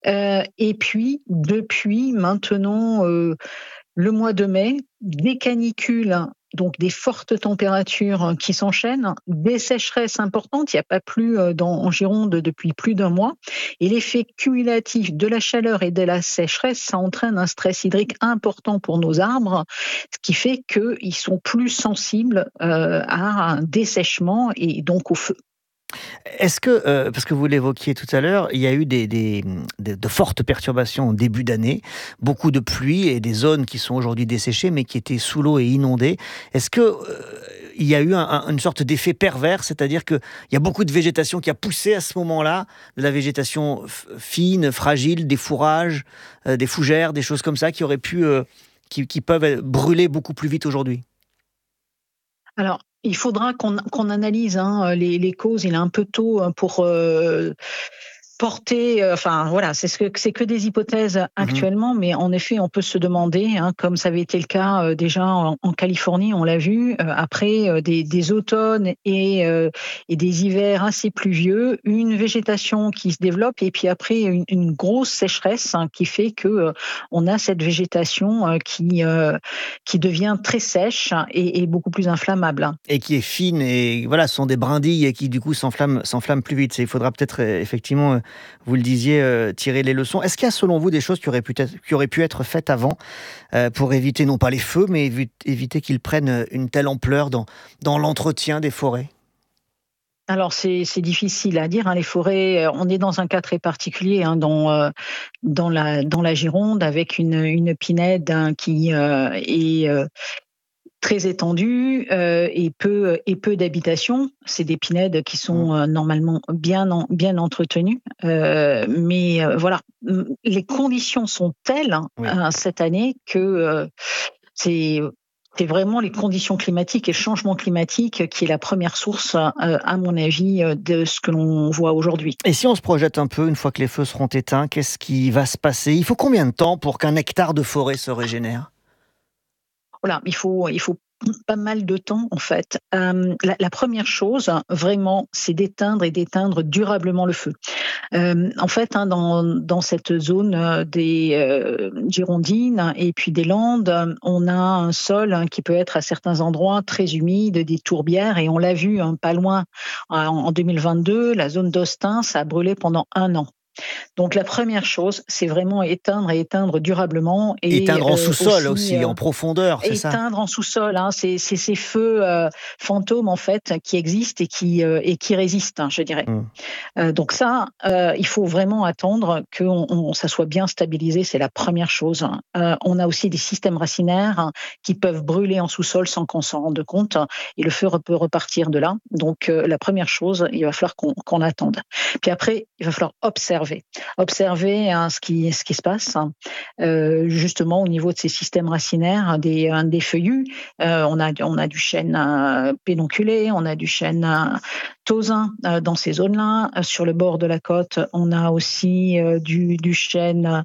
Et puis, depuis maintenant le mois de mai, des canicules, donc des fortes températures qui s'enchaînent, des sécheresses importantes. Il n'y a pas plu en Gironde depuis plus d'un mois. Et l'effet cumulatif de la chaleur et de la sécheresse, ça entraîne un stress hydrique important pour nos arbres, ce qui fait qu'ils sont plus sensibles à un dessèchement et donc au feu. Est-ce que, parce que vous l'évoquiez tout à l'heure, il y a eu de fortes perturbations en début d'année, beaucoup de pluie et des zones qui sont aujourd'hui desséchées, mais qui étaient sous l'eau et inondées. Est-ce que il y a eu une sorte d'effet pervers, c'est-à-dire qu'il y a beaucoup de végétation qui a poussé à ce moment-là, de la végétation fine, fragile, des fourrages, des fougères, des choses comme ça qui auraient pu, qui peuvent brûler beaucoup plus vite aujourd'hui? Alors, il faudra qu'on analyse les causes. Il est un peu tôt pour porter, enfin voilà, c'est que des hypothèses Mhm. actuellement, mais en effet, on peut se demander, comme ça avait été le cas déjà en Californie, on l'a vu, après des automnes et des hivers assez pluvieux, une végétation qui se développe et puis après une grosse sécheresse qui fait que on a cette végétation qui devient très sèche et beaucoup plus inflammable. Et qui est fine et voilà, ce sont des brindilles et qui du coup s'enflamment plus vite. Il faudra peut-être effectivement, vous le disiez, tirer les leçons. Est-ce qu'il y a selon vous des choses qui auraient pu être faites avant pour éviter non pas les feux, mais éviter qu'ils prennent une telle ampleur dans l'entretien des forêts? Alors c'est difficile à dire, les forêts, on est dans un cas très particulier, dans la Gironde avec une pinède, qui est très étendue et peu d'habitations. C'est des pinèdes qui Mmh. sont normalement bien entretenues, mais voilà, les conditions sont telles Oui. cette année que c'est c'est vraiment les conditions climatiques et le changement climatique qui est la première source, à mon avis, de ce que l'on voit aujourd'hui. Et si on se projette un peu, une fois que les feux seront éteints, qu'est-ce qui va se passer? Il faut combien de temps pour qu'un hectare de forêt se régénère? Voilà, il faut pas mal de temps en fait. La 1re chose vraiment, c'est d'éteindre durablement le feu. En fait, dans cette zone, des, Girondines et puis des Landes, on a un sol, qui peut être à certains endroits très humide, des tourbières et on l'a vu, pas loin, en 2022, la zone d'Austin, ça a brûlé pendant 1 an. Donc la première chose, c'est vraiment éteindre et éteindre durablement et Éteindre en sous-sol aussi, aussi, en profondeur, c'est ça? éteindre en sous-sol, c'est ces feux, fantômes en fait qui existent et qui résistent, je dirais. Mmh. Donc ça, il faut vraiment attendre que ça soit bien stabilisé, c'est la première chose. On a aussi des systèmes racinaires qui peuvent brûler en sous-sol sans qu'on s'en rende compte et le feu peut repartir de là. Donc la première chose, il va falloir qu'on attende. Puis après, il va falloir observer ce qui se passe, justement au niveau de ces systèmes racinaires, des feuillus. On a du chêne pédonculé, on a du chêne tausin dans ces zones-là. Sur le bord de la côte, on a aussi du chêne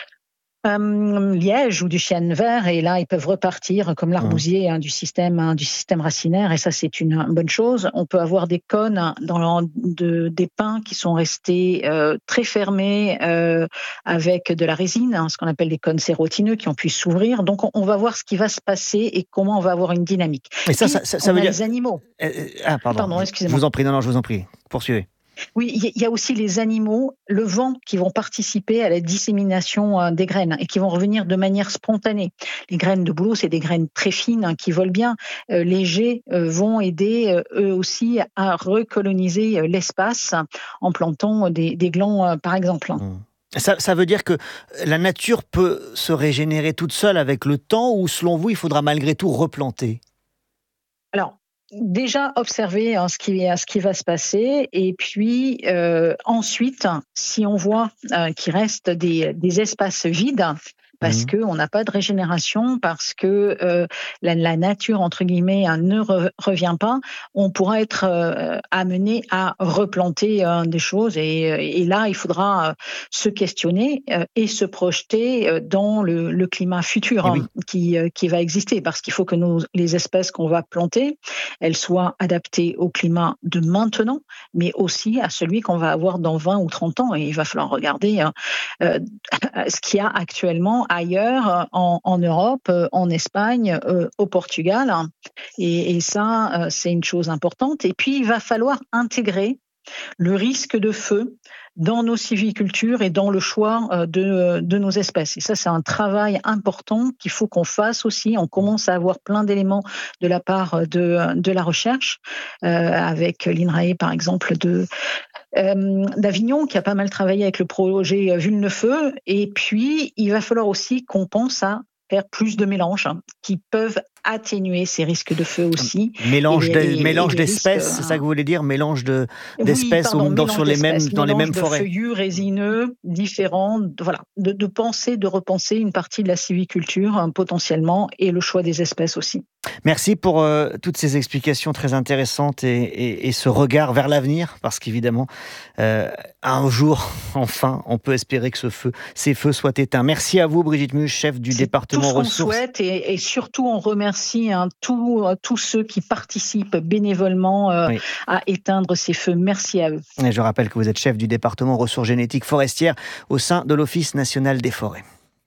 liège ou du chêne vert, et là, ils peuvent repartir comme Mmh. l'arbousier du système racinaire, et ça, c'est une bonne chose. On peut avoir des cônes des pins qui sont restés très fermés avec de la résine, ce qu'on appelle des cônes sérotineux qui ont pu s'ouvrir. Donc, on va voir ce qui va se passer et comment on va avoir une dynamique. Et Puis, ça on veut a dire les animaux. ah pardon, Pardon, je excusez-moi. vous en prie, non, non, je vous en prie, poursuivez. Oui, il y a aussi les animaux, le vent, qui vont participer à la dissémination des graines et qui vont revenir de manière spontanée. Les graines de bouleau, c'est des graines très fines qui volent bien. Les jets vont aider eux aussi à recoloniser l'espace en plantant des glands, par exemple. Mmh. Ça veut dire que la nature peut se régénérer toute seule avec le temps ou selon vous, il faudra malgré tout replanter? Alors, déjà observer ce qui va se passer et puis ensuite, si on voit qu'il reste des espaces vides, parce qu'on n'a pas de régénération, parce que la nature, entre guillemets, ne revient pas, on pourra être amené à replanter des choses. Et là, il faudra se questionner et se projeter dans le climat futur qui va exister, parce qu'il faut que les espèces qu'on va planter, elles soient adaptées au climat de maintenant, mais aussi à celui qu'on va avoir dans 20 ou 30 ans. Et il va falloir regarder ce qu'il y a actuellement ailleurs, en Europe, en Espagne, au Portugal. Et ça, c'est une chose importante. Et puis, il va falloir intégrer le risque de feu dans nos sylvicultures et dans le choix de nos espèces. Et ça, c'est un travail important qu'il faut qu'on fasse aussi. On commence à avoir plein d'éléments de la part de la recherche, avec l'INRAE, par exemple, d'Avignon, qui a pas mal travaillé avec le projet Vulnefeu. Et puis, il va falloir aussi qu'on pense à faire plus de mélanges qui peuvent atténuer ces risques de feu aussi. Mélange d'espèces, c'est ça que vous voulez dire? Mélange d'espèces sur les mêmes, dans les mêmes forêts. Feuillus, résineux, différents. Voilà, de repenser une partie de la sylviculture potentiellement, et le choix des espèces aussi. Merci pour toutes ces explications très intéressantes et ce regard vers l'avenir, parce qu'évidemment, un jour, enfin, on peut espérer que ces feux soient éteints. Merci à vous, Brigitte Muche, chef du département ressources. C'est tout ce qu'on souhaite, et surtout on remercie tous ceux qui participent bénévolement à éteindre ces feux. Merci à eux. Et je rappelle que vous êtes chef du département ressources génétiques forestières au sein de l'Office national des forêts.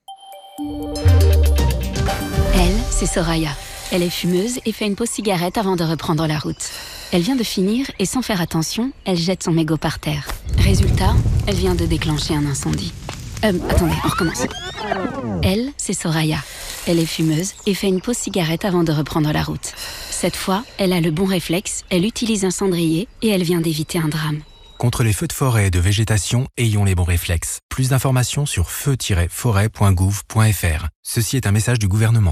Elle, c'est Soraya. Elle est fumeuse et fait une pause cigarette avant de reprendre la route. Elle vient de finir et sans faire attention, elle jette son mégot par terre. Résultat, elle vient de déclencher un incendie. Attendez, on recommence. Elle, c'est Soraya. Elle est fumeuse et fait une pause cigarette avant de reprendre la route. Cette fois, elle a le bon réflexe, elle utilise un cendrier et elle vient d'éviter un drame. Contre les feux de forêt et de végétation, ayons les bons réflexes. Plus d'informations sur feu-forêt.gouv.fr. Ceci est un message du gouvernement.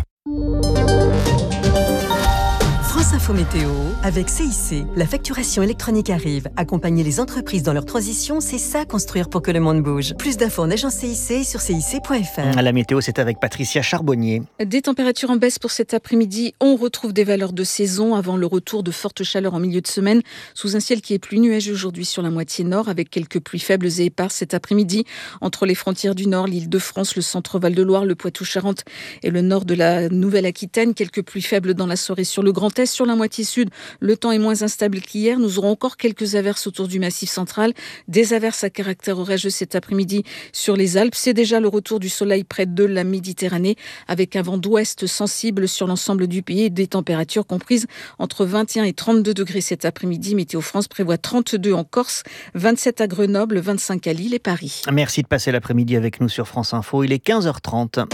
France Info Météo, avec CIC. La facturation électronique arrive. Accompagner les entreprises dans leur transition, c'est ça, construire pour que le monde bouge. Plus d'infos en agence CIC sur cic.fr. La météo, c'est avec Patricia Charbonnier. Des températures en baisse pour cet après-midi. On retrouve des valeurs de saison avant le retour de fortes chaleurs en milieu de semaine, sous un ciel qui est plus nuageux aujourd'hui sur la moitié nord, avec quelques pluies faibles et éparses cet après-midi entre les frontières du nord, l'Île-de-France, le centre Val-de-Loire, le Poitou-Charentes et le nord de la Nouvelle-Aquitaine. Quelques pluies faibles dans la soirée sur le Grand Est. Sur la moitié sud, le temps est moins instable qu'hier. Nous aurons encore quelques averses autour du Massif central. Des averses à caractère orageux cet après-midi sur les Alpes. C'est déjà le retour du soleil près de la Méditerranée, avec un vent d'ouest sensible sur l'ensemble du pays et des températures comprises entre 21 et 32 degrés cet après-midi. Météo France prévoit 32 en Corse, 27 à Grenoble, 25 à Lille et Paris. Merci de passer l'après-midi avec nous sur France Info. Il est 15h30.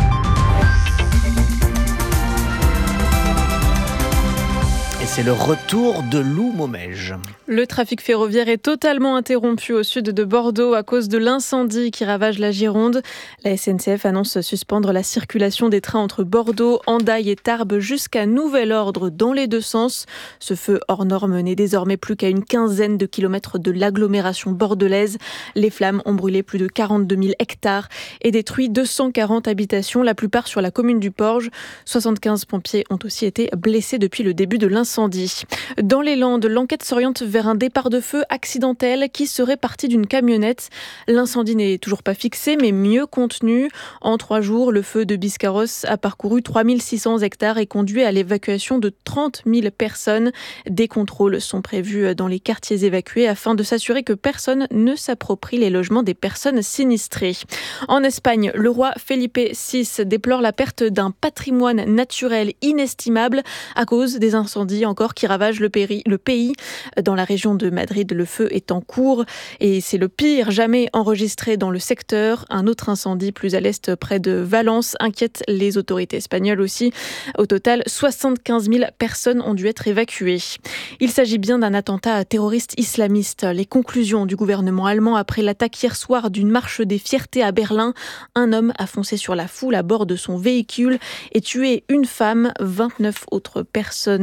Et c'est le retour de Lou Momège. Le trafic ferroviaire est totalement interrompu au sud de Bordeaux à cause de l'incendie qui ravage la Gironde. La SNCF annonce suspendre la circulation des trains entre Bordeaux, Hendaye et Tarbes jusqu'à nouvel ordre dans les deux sens. Ce feu hors norme n'est désormais plus qu'à une quinzaine de kilomètres de l'agglomération bordelaise. Les flammes ont brûlé plus de 42 000 hectares et détruit 240 habitations, la plupart sur la commune du Porge. 75 pompiers ont aussi été blessés depuis le début de l'incendie. Dans les Landes, l'enquête s'oriente vers un départ de feu accidentel qui serait parti d'une camionnette. L'incendie n'est toujours pas fixé, mais mieux contenu. En 3 jours, le feu de Biscarrosse a parcouru 3600 hectares et conduit à l'évacuation de 30 000 personnes. Des contrôles sont prévus dans les quartiers évacués afin de s'assurer que personne ne s'approprie les logements des personnes sinistrées. En Espagne, le roi Felipe VI déplore la perte d'un patrimoine naturel inestimable à cause des incendies encore qui ravagent le pays. Dans la région de Madrid, le feu est en cours et c'est le pire jamais enregistré dans le secteur. Un autre incendie plus à l'est près de Valence inquiète les autorités espagnoles aussi. Au total, 75 000 personnes ont dû être évacuées. Il s'agit bien d'un attentat terroriste islamiste. Les conclusions du gouvernement allemand après l'attaque hier soir d'une marche des fiertés à Berlin. Un homme a foncé sur la foule à bord de son véhicule et tué une femme. 29 autres personnes sont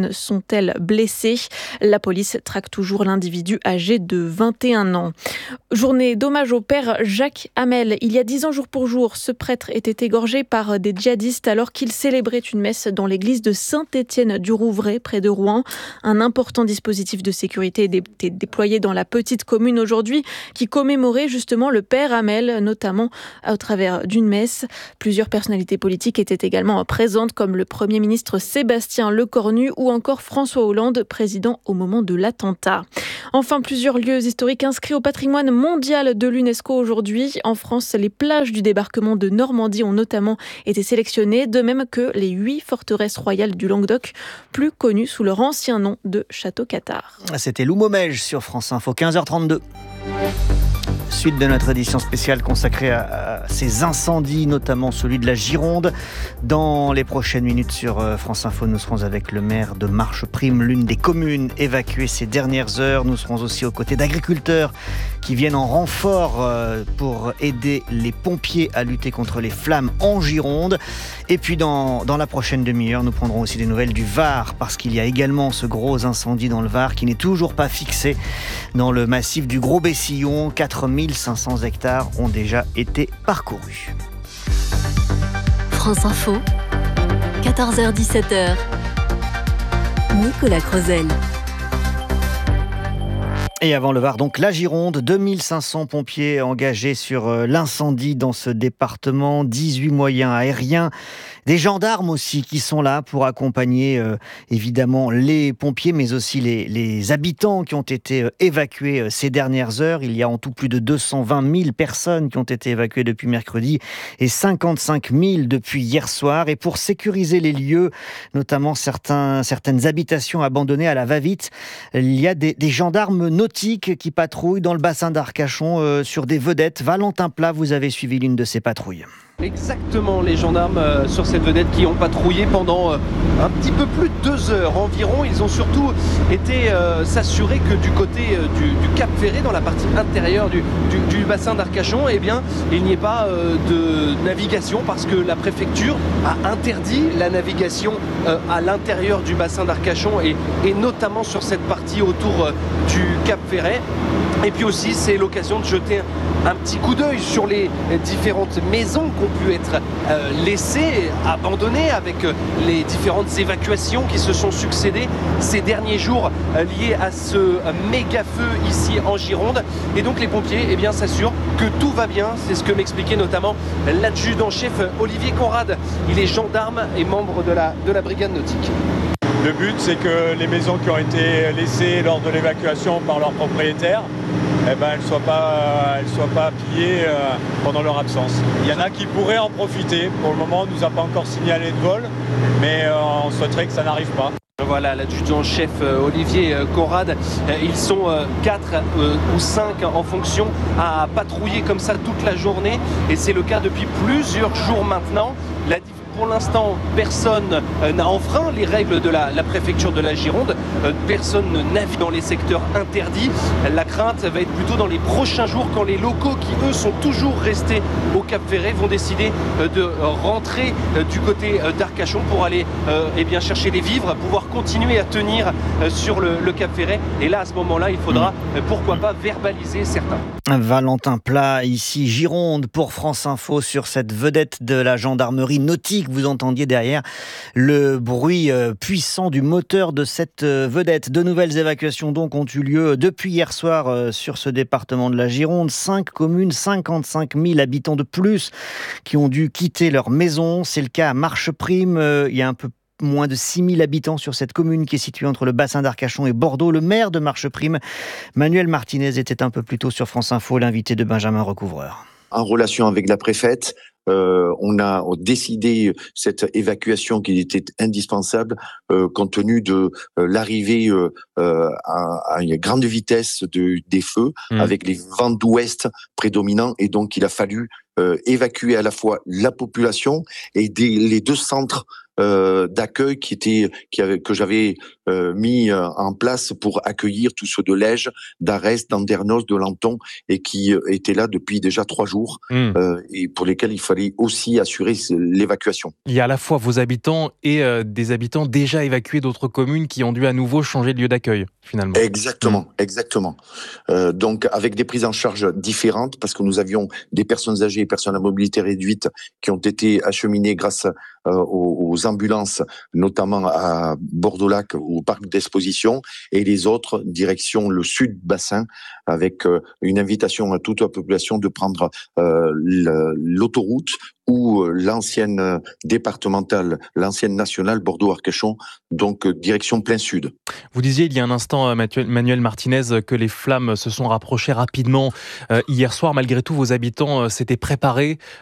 mortels blessés. La police traque toujours l'individu âgé de 21 ans. Journée d'hommage au père Jacques Hamel. Il y a 10 ans, jour pour jour, ce prêtre était égorgé par des djihadistes alors qu'il célébrait une messe dans l'église de Saint-Étienne-du-Rouvray, près de Rouen. Un important dispositif de sécurité est déployé dans la petite commune aujourd'hui qui commémorait justement le père Hamel, notamment au travers d'une messe. Plusieurs personnalités politiques étaient également présentes comme le Premier ministre Sébastien Lecornu ou encore François Hollande, président au moment de l'attentat. Enfin, plusieurs lieux historiques inscrits au patrimoine mondial de l'UNESCO aujourd'hui. En France, les plages du débarquement de Normandie ont notamment été sélectionnées, de même que les 8 forteresses royales du Languedoc, plus connues sous leur ancien nom de Château-Cathare. C'était Lou Momège sur France Info, 15h32. Suite de notre édition spéciale consacrée à ces incendies, notamment celui de la Gironde. Dans les prochaines minutes sur France Info, nous serons avec le maire de Marcheprime, l'une des communes évacuées ces dernières heures. Nous serons aussi aux côtés d'agriculteurs qui viennent en renfort pour aider les pompiers à lutter contre les flammes en Gironde. Et puis dans la prochaine demi-heure, nous prendrons aussi des nouvelles du Var, parce qu'il y a également ce gros incendie dans le Var qui n'est toujours pas fixé dans le massif du Gros-Bessillon. 4500 hectares ont déjà été parcourus. France Info, 14h-17h. Nicolas Crozel. Et avant le Var, donc la Gironde, 2500 pompiers engagés sur l'incendie dans ce département, 18 moyens aériens, des gendarmes aussi qui sont là pour accompagner évidemment les pompiers, mais aussi les habitants qui ont été évacués ces dernières heures. Il y a en tout plus de 220 000 personnes qui ont été évacuées depuis mercredi et 55 000 depuis hier soir. Et pour sécuriser les lieux, notamment certaines habitations abandonnées à la va-vite, il y a des gendarmes nautiques qui patrouillent dans le bassin d'Arcachon sur des vedettes. Valentin Plat, vous avez suivi l'une de ces patrouilles. Exactement, les gendarmes sur cette vedette qui ont patrouillé pendant un petit peu plus de 2 heures environ. Ils ont surtout été s'assurer que du côté du Cap Ferré, dans la partie intérieure du bassin d'Arcachon, eh bien, il n'y ait pas de navigation, parce que la préfecture a interdit la navigation à l'intérieur du bassin d'Arcachon et notamment sur cette partie autour du Cap Ferret. Et puis aussi, c'est l'occasion de jeter un petit coup d'œil sur les différentes maisons qui ont pu être laissées, abandonnées, avec les différentes évacuations qui se sont succédées ces derniers jours liées à ce méga feu ici en Gironde. Et donc les pompiers s'assurent que tout va bien. C'est ce que m'expliquait notamment l'adjudant-chef Olivier Conrad. Il est gendarme et membre de la brigade nautique. Le but, c'est que les maisons qui ont été laissées lors de l'évacuation par leurs propriétaires, elles ne soient pas pillées pendant leur absence. Il y en a qui pourraient en profiter. Pour le moment, on ne nous a pas encore signalé de vol, mais on souhaiterait que ça n'arrive pas. Voilà l'adjudant-chef Olivier Conrad. Ils sont 4 ou 5 en fonction à patrouiller comme ça toute la journée. Et c'est le cas depuis plusieurs jours maintenant. Pour l'instant, personne n'a enfreint les règles de la préfecture de la Gironde. Personne ne navigue dans les secteurs interdits. La crainte va être plutôt dans les prochains jours, quand les locaux qui, eux, sont toujours restés au Cap Ferret vont décider de rentrer du côté d'Arcachon pour aller chercher les vivres, pouvoir continuer à tenir sur le Cap Ferret. Et là, à ce moment-là, il faudra, pourquoi pas, verbaliser certains. Valentin Plat, ici Gironde, pour France Info, sur cette vedette de la gendarmerie nautique. Vous entendiez derrière le bruit puissant du moteur de cette vedette. De nouvelles évacuations donc ont eu lieu depuis hier soir sur ce département de la Gironde. 5 communes, 55 000 habitants de plus qui ont dû quitter leur maison. C'est le cas à Marcheprime. Il y a un peu moins de 6 000 habitants sur cette commune qui est située entre le bassin d'Arcachon et Bordeaux. Le maire de Marcheprime, Manuel Martinez, était un peu plus tôt sur France Info, l'invité de Benjamin Recouvreur. En relation avec la préfète, on a décidé cette évacuation qui était indispensable compte tenu de l'arrivée à une grande vitesse des feux avec les vents d'ouest prédominants, et donc il a fallu évacuer à la fois la population et les 2 centres d'accueil que j'avais mis en place pour accueillir tous ceux de Lège, d'Arès, d'Andernos, de Lanton, et qui étaient là depuis déjà 3 jours, et pour lesquels il fallait aussi assurer l'évacuation. Il y a à la fois vos habitants et des habitants déjà évacués d'autres communes qui ont dû à nouveau changer de lieu d'accueil, finalement. Exactement. Donc, avec des prises en charge différentes, parce que nous avions des personnes âgées et personnes à mobilité réduite qui ont été acheminées grâce aux ambulances, notamment à Bordeaux-Lac, au parc d'exposition, et les autres, direction le sud-bassin, avec une invitation à toute la population de prendre l'autoroute ou l'ancienne départementale, l'ancienne nationale Bordeaux-Arcachon, donc direction plein sud. Vous disiez il y a un instant, Manuel Martinez, que les flammes se sont rapprochées rapidement hier soir. Malgré tout, vos habitants s'étaient préparés